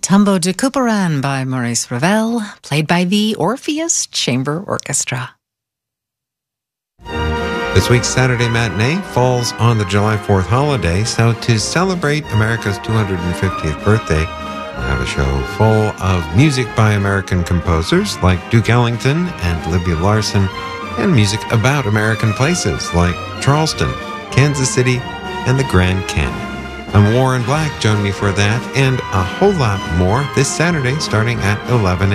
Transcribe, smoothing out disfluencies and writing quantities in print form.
Tombeau de Couperin by Maurice Ravel, played by the Orpheus Chamber Orchestra. This week's Saturday Matinee falls on the July 4th holiday, so to celebrate America's 250th birthday, we'll have a show full of music by American composers like Duke Ellington and Libby Larsen, and music about American places like Charleston, Kansas City, and the Grand Canyon. I'm Warren Black. Join me for that and a whole lot more this Saturday starting at 11 a.m.